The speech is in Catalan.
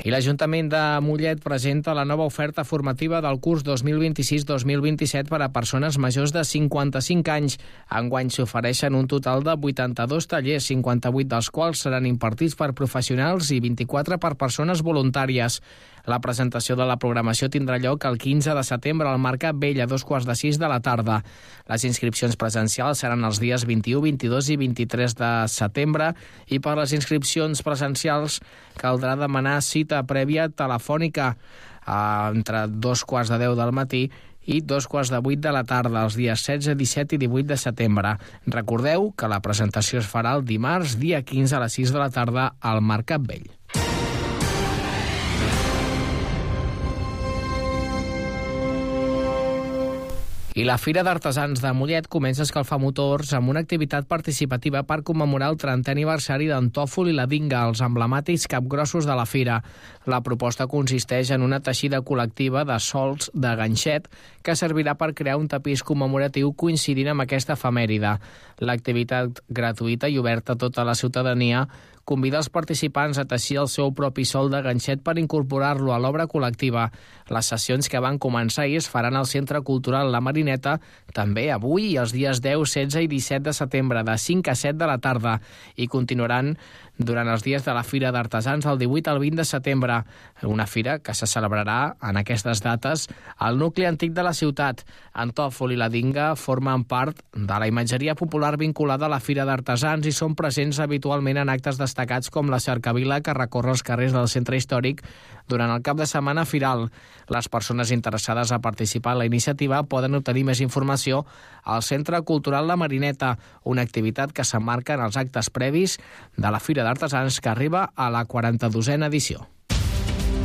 I l'Ajuntament de Mollet presenta la nova oferta formativa del curs 2026-2027 per a persones majors de 55 anys. Enguany s'ofereixen un total de 82 tallers, 58 dels quals seran impartits per professionals i 24 per persones voluntàries. La presentació de la programació tindrà lloc el 15 de setembre al Mercat Vell a 2:15 de la tarda. Les inscripcions presencials seran els dies 21, 22 i 23 de setembre i per les inscripcions presencials caldrà demanar cita prèvia telefònica entre 2:15 del matí i 2:08 de la tarda, els dies 16, 17 i 18 de setembre. Recordeu que la presentació es farà el dimarts, dia 15 a les 6 de la tarda al Mercat Vell. I la Fira d'Artesans de Mollet comença a escalfar motors amb una activitat participativa per commemorar el 30è aniversari d'en Tòfol i la Dinga, els emblemàtics capgrossos de la fira. La proposta consisteix en una teixida col·lectiva de sols de ganxet que servirà per crear un tapís commemoratiu coincidint amb aquesta efemèride. L'activitat gratuïta i oberta a tota la ciutadania convida els participants a teixir el seu propi sol de ganxet per incorporar-lo a l'obra col·lectiva. Les sessions que van començar ahir es faran al Centre Cultural La Marineta, també avui i els dies 10, 16 i 17 de setembre, de 5 a 7 de la tarda, i continuaran durant els dies de la Fira d'Artesans del 18 al 20 de setembre, una fira que se celebrarà en aquestes dates al nucli antic de la ciutat. En Tòfol i la Dinga formen part de la imatgeria popular vinculada a la Fira d'Artesans i són presents habitualment en actes destacats com la cercavila que recorre els carrers del centre històric durant el cap de setmana firal. Les persones interessades a participar en la iniciativa poden obtenir més informació al Centre Cultural La Marineta, una activitat que s'emmarca en els actes previs de la Fira d'Artesans que arriba a la 42a edició.